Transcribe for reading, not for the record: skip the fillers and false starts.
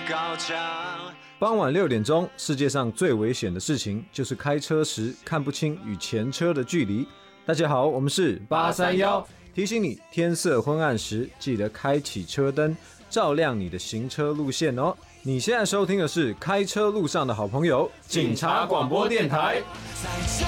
高墙。 傍晚6点钟，世界上最危险的事情就是开车时看不清与前车的距离。大家好，我们是 831， 提醒你天色昏暗时记得开启车灯，照亮你的行车路线哦。你现在收听的是开车路上的好朋友警察广播电台。